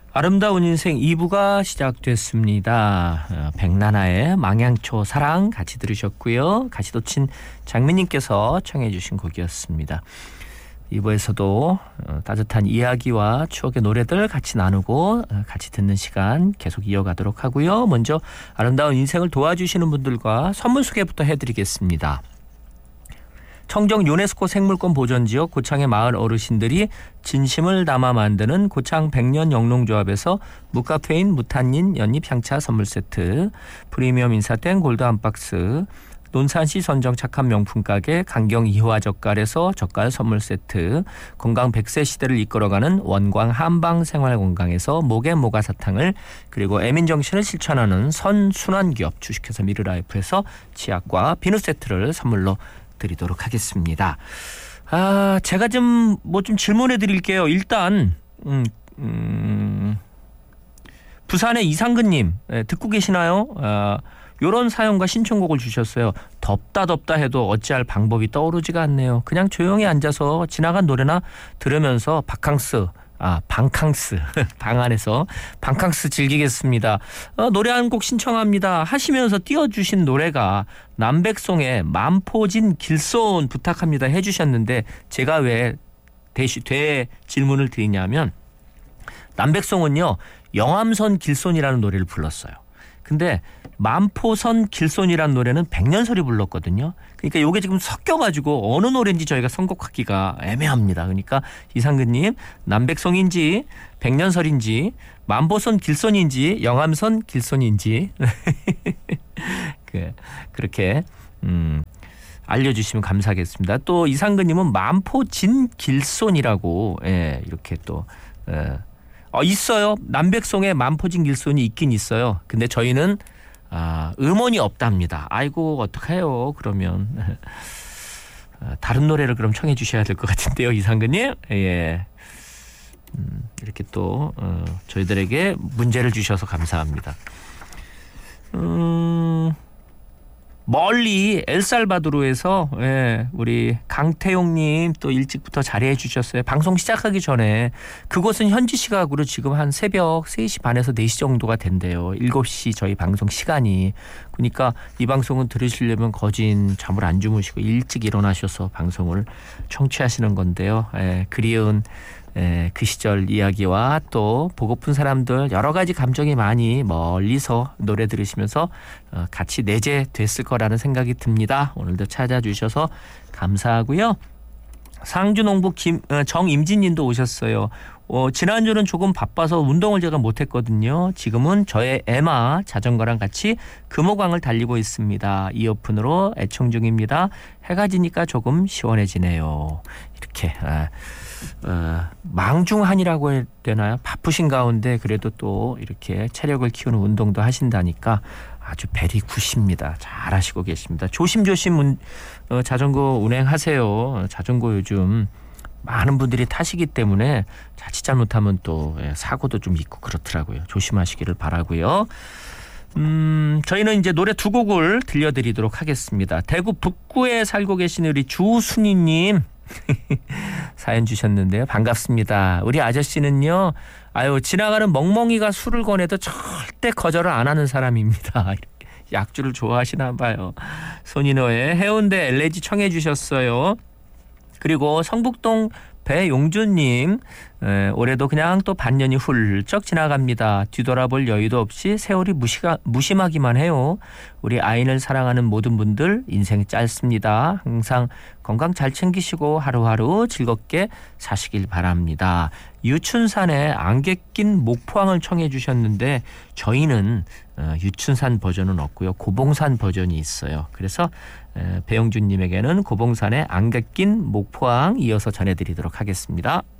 아름다운 인생 2부가 시작됐습니다. 백나나의 망향초 사랑 같이 들으셨고요. 가시도친 장미님께서 청해 주신 곡이었습니다. 2부에서도 따뜻한 이야기와 추억의 노래들 같이 나누고 같이 듣는 시간 계속 이어가도록 하고요. 먼저 아름다운 인생을 도와주시는 분들과 선물 소개부터 해드리겠습니다. 청정 유네스코 생물권 보전지역 고창의 마을 어르신들이 진심을 담아 만드는 고창 백년 영농조합에서 무카페인 무탄닌 연잎 향차 선물 세트, 프리미엄 인사땡 골드 한 박스, 논산시 선정 착한 명품 가게 강경 이화 젓갈에서 젓갈 선물 세트, 건강 100세 시대를 이끌어가는 원광 한방 생활건강에서 목에 모가 사탕을, 그리고 애민정신을 실천하는 선순환기업 주식회사 미르라이프에서 치약과 비누 세트를 선물로 드리도록 하겠습니다. 제가 좀 질문해 드릴게요. 일단 부산의 이상근님 듣고 계시나요? 요런 사연과 신청곡을 주셨어요. 덥다 해도 어찌할 방법이 떠오르지가 않네요. 그냥 조용히 앉아서 지나간 노래나 들으면서 바캉스 방 안에서 바캉스 즐기겠습니다. 노래 한 곡 신청합니다 하시면서 띄워주신 노래가 남백송의 만포진 길손 부탁합니다 해주셨는데, 제가 왜 질문을 드리냐면, 남백송은요 영암선 길손이라는 노래를 불렀어요. 근데 만포선 길손이라는 노래는 백년설이 불렀거든요. 그러니까 이게 지금 섞여가지고 어느 노래인지 저희가 선곡하기가 애매합니다. 그러니까 이상근님, 남백송인지 백년설인지 만포선 길손인지 영암선 길손인지 그렇게 알려주시면 감사하겠습니다. 또 이상근님은 만포진 길손이라고 이렇게 또 있어요. 남백송에 만포진 길손이 있긴 있어요. 근데 저희는 음원이 없답니다. 아이고 어떡해요. 그러면 다른 노래를 그럼 청해 주셔야 될 것 같은데요, 이상근님. 예. 이렇게 또 저희들에게 문제를 주셔서 감사합니다. 멀리 엘살바도르에서 우리 강태용님 또 일찍부터 자리해 주셨어요. 방송 시작하기 전에. 그곳은 현지 시각으로 지금 한 새벽 3시 반에서 4시 정도가 된대요. 7시 저희 방송 시간이. 그러니까 이 방송은 들으시려면 거진 잠을 안 주무시고 일찍 일어나셔서 방송을 청취하시는 건데요. 그리운 그 시절 이야기와 또 보고픈 사람들, 여러 가지 감정이 많이 멀리서 노래 들으시면서 같이 내재됐을 거라는 생각이 듭니다. 오늘도 찾아주셔서 감사하고요. 상주농부 정임진 님도 오셨어요. 지난주는 조금 바빠서 운동을 제가 못했거든요. 지금은 저의 에마 자전거랑 같이 금호강을 달리고 있습니다. 이어폰으로 애청 중입니다. 해가 지니까 조금 시원해지네요. 이렇게 망중한이라고 해야 되나요? 바쁘신 가운데 그래도 또 이렇게 체력을 키우는 운동도 하신다니까 아주 벨이 굿입니다. 잘하시고 계십니다. 조심조심 자전거 운행하세요. 자전거 요즘 많은 분들이 타시기 때문에 자칫 잘못하면 또 사고도 좀 있고 그렇더라고요. 조심하시기를 바라고요. 저희는 이제 노래 2곡을 들려드리도록 하겠습니다. 대구 북구에 살고 계신 우리 주순이님 사연 주셨는데요. 반갑습니다. 우리 아저씨는요, 지나가는 멍멍이가 술을 권해도 절대 거절을 안 하는 사람입니다. 약주를 좋아하시나 봐요. 손인호의 해운대 엘레지 청해 주셨어요. 그리고 성북동 배용준님, 올해도 그냥 또 반년이 훌쩍 지나갑니다. 뒤돌아볼 여유도 없이 세월이 무심하기만 해요. 우리 아이를 사랑하는 모든 분들 인생 짧습니다. 항상 건강 잘 챙기시고 하루하루 즐겁게 사시길 바랍니다. 유춘산의 안개 낀 목포항을 청해 주셨는데, 저희는 유춘산 버전은 없고요. 고봉산 버전이 있어요. 그래서 배영준님에게는 고봉산의 안개 낀 목포항 이어서 전해드리도록 하겠습니다.